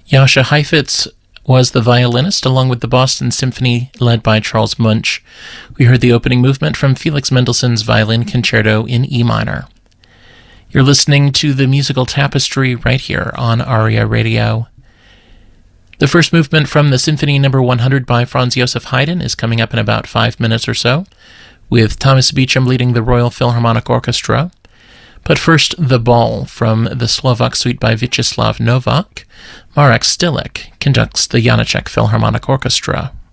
Jascha Heifetz was the violinist, along with the Boston Symphony led by Charles Munch. We heard the opening movement from Felix Mendelssohn's Violin Concerto in E minor. You're listening to the Musical Tapestry right here on ARIA Radio. The first movement from the Symphony No. 100 by Franz Joseph Haydn is coming up in about 5 minutes or so, with Thomas Beecham leading the Royal Philharmonic Orchestra. But first, The Ball from the Slovak Suite by Vyacheslav Novak. Marek Stilik conducts the Janacek Philharmonic Orchestra.